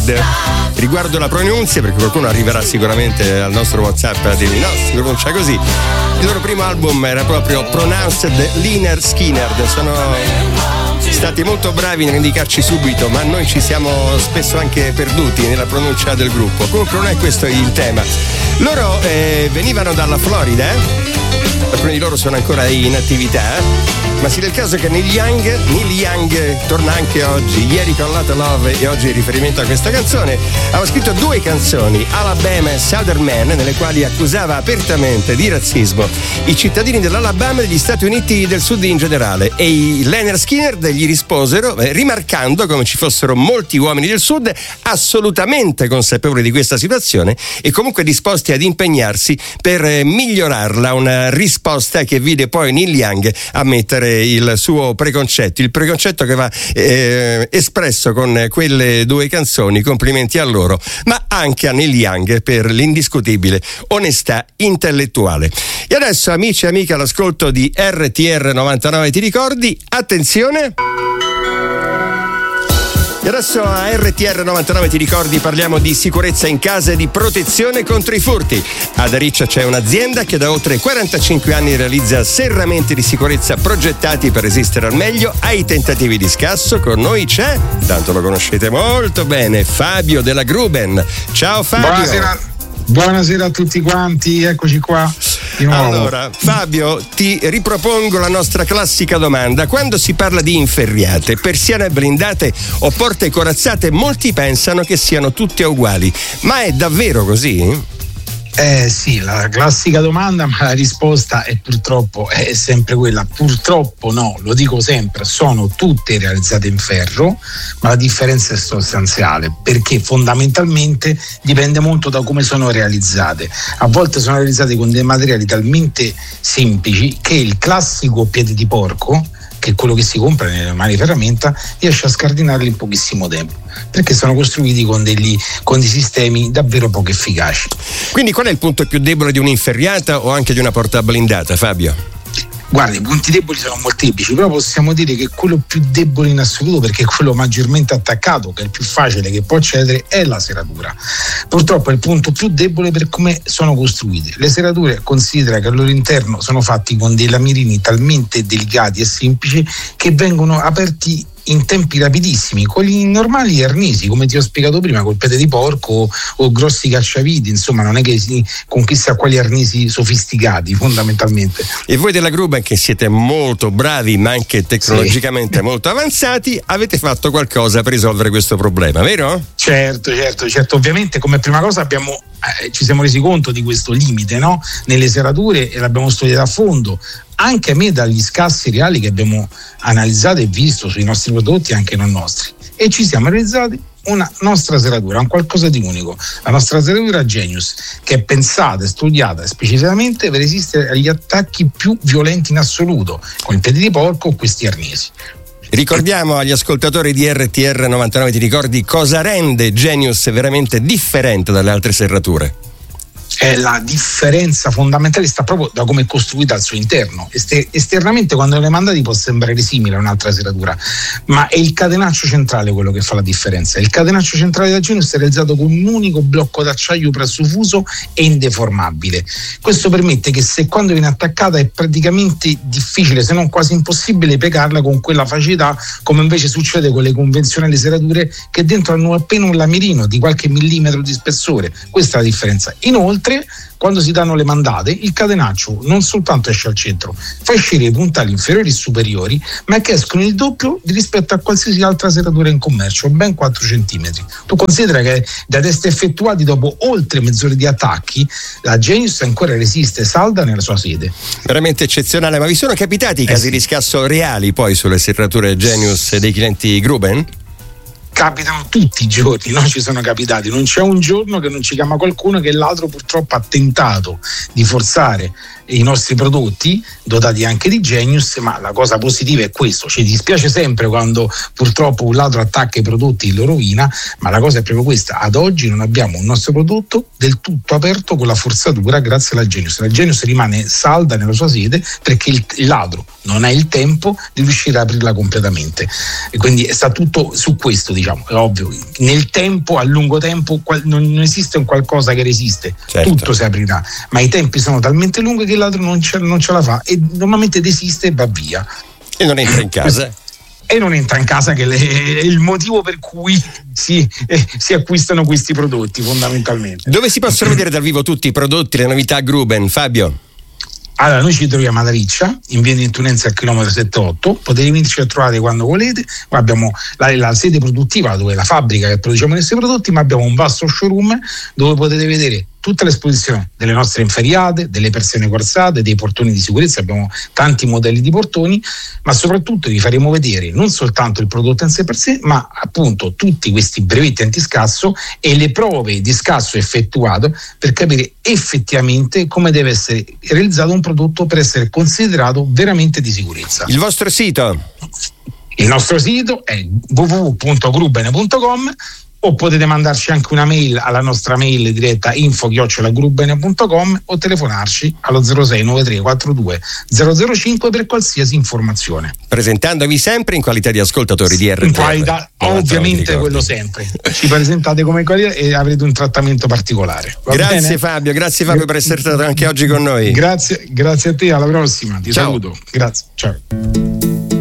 Skinhead. Riguardo la pronuncia, perché qualcuno arriverà sicuramente al nostro WhatsApp a dirmi no, si pronuncia così. Il loro primo album era proprio Pronounced Lynyrd Skynyrd. Sono stati molto bravi nell'indicarci subito, ma noi ci siamo spesso anche perduti nella pronuncia del gruppo. Comunque non è questo il tema. Loro venivano dalla Florida, alcuni di loro sono ancora in attività, ma sì del caso che Neil Young torna anche oggi, ieri con Lot of Love e oggi in riferimento a questa canzone. Aveva scritto 2 canzoni, Alabama e Southern Man, nelle quali accusava apertamente di razzismo i cittadini dell'Alabama e degli Stati Uniti del Sud in generale, e i Lynyrd Skynyrd gli risposero rimarcando come ci fossero molti uomini del Sud assolutamente consapevoli di questa situazione e comunque disposti ad impegnarsi per migliorarla, una risposta che vide poi Neil Young ammettere il suo preconcetto, il preconcetto che va espresso con quelle 2 canzoni. Complimenti a loro, ma anche a Neil Young per l'indiscutibile onestà intellettuale. E adesso, amici e amiche all'ascolto di RTR 99 ti ricordi, attenzione! E adesso a RTR 99 ti ricordi parliamo di sicurezza in casa e di protezione contro i furti. Ad Ariccia c'è un'azienda che da oltre 45 anni realizza serramenti di sicurezza progettati per resistere al meglio ai tentativi di scasso. Con noi c'è, tanto lo conoscete molto bene, Fabio della Gruben. Ciao Fabio. Buonasera a tutti quanti, eccoci qua di nuovo. Allora, Fabio, ti ripropongo la nostra classica domanda. Quando si parla di inferriate, persiane blindate o porte corazzate, molti pensano che siano tutte uguali. Ma è davvero così? Sì, la classica domanda, ma la risposta è purtroppo è sempre quella. Purtroppo no, lo dico sempre, sono tutte realizzate in ferro, ma la differenza è sostanziale, perché fondamentalmente dipende molto da come sono realizzate. A volte sono realizzate con dei materiali talmente semplici che il classico piede di porco, che è quello che si compra nelle mani ferramenta, riesce a scardinarli in pochissimo tempo, perché sono costruiti con dei sistemi davvero poco efficaci. Quindi qual è il punto più debole di un'inferriata o anche di una porta blindata, Fabio? Guarda, i punti deboli sono molteplici, però possiamo dire che quello più debole in assoluto, perché è quello maggiormente attaccato, che è il più facile che può accedere, è la serratura. Purtroppo è il punto più debole per come sono costruite. Le serrature, considera che al loro interno sono fatti con dei lamirini talmente delicati e semplici che vengono aperti in tempi rapidissimi, con i normali arnesi, come ti ho spiegato prima, col piede di porco o grossi cacciaviti, insomma non è che si conquista quali arnesi sofisticati fondamentalmente. E voi della Gruben, che siete molto bravi ma anche tecnologicamente molto avanzati, avete fatto qualcosa per risolvere questo problema, vero? Certo, ovviamente come prima cosa ci siamo resi conto di questo limite, no? Nelle serrature, e l'abbiamo studiato a fondo, anche a me dagli scassi reali che abbiamo analizzato e visto sui nostri prodotti, anche non nostri, e ci siamo realizzati una nostra serratura, un qualcosa di unico, la nostra serratura Genius, che è pensata e studiata specificamente per resistere agli attacchi più violenti in assoluto, con il piede di porco o questi arnesi. Ricordiamo agli ascoltatori di RTR 99 ti ricordi cosa rende Genius veramente differente dalle altre serrature? La differenza fondamentale sta proprio da come è costruita al suo interno. Esternamente, quando le mandati, può sembrare simile a un'altra serratura, ma è il catenaccio centrale quello che fa la differenza. Il catenaccio centrale da Genius è realizzato con un unico blocco d'acciaio pressofuso e indeformabile. Questo permette che, se quando viene attaccata è praticamente difficile, se non quasi impossibile, piegarla con quella facilità, come invece succede con le convenzionali serrature, che dentro hanno appena un lamirino di qualche millimetro di spessore. Questa è la differenza. Inoltre, quando si danno le mandate, il catenaccio non soltanto esce al centro, fa uscire i puntali inferiori e superiori, ma che escono il doppio rispetto a qualsiasi altra serratura in commercio, ben 4 centimetri. Tu considera che da test effettuati dopo oltre mezz'ora di attacchi, la Genius ancora resiste salda nella sua sede. Veramente eccezionale. Ma vi sono capitati i casi di scasso reali poi sulle serrature Genius dei clienti Gruben? Capitano tutti i giorni, no? Ci sono capitati, non c'è un giorno che non ci chiama qualcuno che l'altro purtroppo ha tentato di forzare i nostri prodotti dotati anche di Genius, ma la cosa positiva è questo: ci dispiace sempre quando purtroppo un ladro attacca i prodotti e lo rovina, ma la cosa è proprio questa: ad oggi non abbiamo un nostro prodotto del tutto aperto con la forzatura grazie alla Genius. La Genius rimane salda nella sua sede perché il ladro non ha il tempo di riuscire ad aprirla completamente, e quindi sta tutto su questo, diciamo. diciamo, è ovvio, nel tempo, a lungo tempo, non esiste un qualcosa che resiste, certo. Tutto si aprirà, ma i tempi sono talmente lunghi che l'altro non ce la fa e normalmente desiste e va via. E non entra in casa. E non entra in casa, che è il motivo per cui si acquistano questi prodotti fondamentalmente. Dove si possono vedere dal vivo tutti i prodotti, le novità Gruben, Fabio? Allora, noi ci troviamo ad Ariccia, in via di Intunenza al chilometro 78, potete venirci a trovare quando volete. Qua abbiamo la sede produttiva, dove è la fabbrica che produciamo questi prodotti, ma abbiamo un vasto showroom dove potete vedere tutta l'esposizione delle nostre inferriate, delle persiane corsate, dei portoni di sicurezza. Abbiamo tanti modelli di portoni, ma soprattutto vi faremo vedere non soltanto il prodotto in sé per sé, ma appunto tutti questi brevetti antiscasso e le prove di scasso effettuato per capire effettivamente come deve essere realizzato un prodotto per essere considerato veramente di sicurezza. Il vostro sito? Il nostro sito è www.gruben.com, o potete mandarci anche una mail alla nostra mail diretta info@gruben.com o telefonarci allo 06 93 42 005 per qualsiasi informazione. Presentandovi sempre in qualità di ascoltatori di RTL. In qualità, ovviamente, quello sempre. Ci presentate come qualità e avrete un trattamento particolare. Grazie Fabio per essere stato anche oggi con noi. Grazie a te, alla prossima. Ti Ciao. saluto. Grazie. Ciao.